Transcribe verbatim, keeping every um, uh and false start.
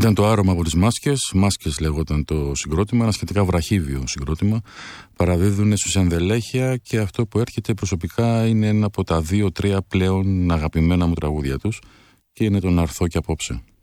Ήταν το άρωμα από τις μάσκες. Μάσκες λέγονταν το συγκρότημα, ένα σχετικά βραχύβιο συγκρότημα. Παραδίδουν στους ενδελέχεια και αυτό που έρχεται προσωπικά είναι ένα από τα δύο-τρία πλέον αγαπημένα μου τραγούδια τους και είναι το «Να έρθω κι απόψε».